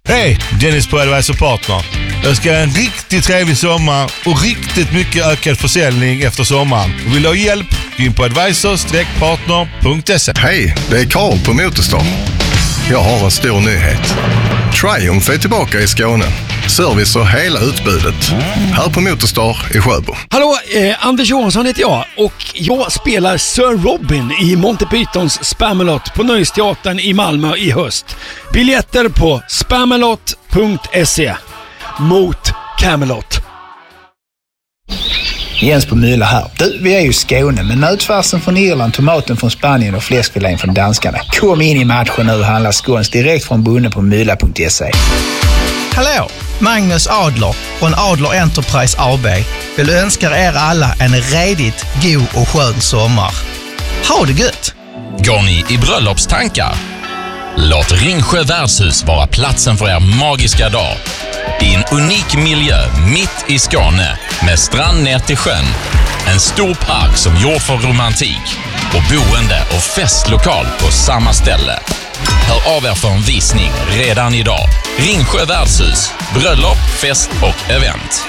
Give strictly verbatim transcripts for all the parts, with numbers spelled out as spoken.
Hej, Dennis på Advisor Partner. Jag ska ha en riktigt trevlig sommar och riktigt mycket ökad försäljning efter sommaren. Vill du ha hjälp? Gå in på advisor partner punkt se. Hej, det är Karl på Motorstar. Jag har en stor nyhet. Triumph är tillbaka i Skåne. Service och hela utbudet. Här på Motorstar i Sjöbo. Hallå, eh, Anders Johansson heter jag och jag spelar Sir Robin i Monty Pythons Spamalot på Nöjesteatern i Malmö i höst. Biljetter på spamalot punkt se. Mot Camelot. Jens på Myla här. Du, vi är ju i Skåne, men nötfärsen från Irland, tomaten från Spanien och fläskfilén från danskarna. Kom in i matchen nu och handla skåns direkt från bonden på myla punkt se. Hallå, Magnus Adler från Adler Enterprise A B vill önska er alla en redigt god och skön sommar. Ha det gött! Går ni i bröllopstankar? Låt Ringsjö värdshus vara platsen för er magiska dag. I en unik miljö mitt i Skåne med strand ner till sjön. En stor park som gjord för romantik och boende och festlokal på samma ställe. Hör av er för en visning redan idag. Ringsjö värdshus, bröllop, fest och event.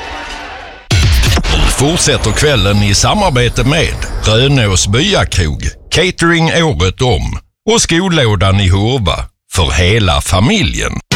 Fortsätter kvällen i samarbete med Rönås Byakrog, catering året om och skolådan i Hurva för hela familjen.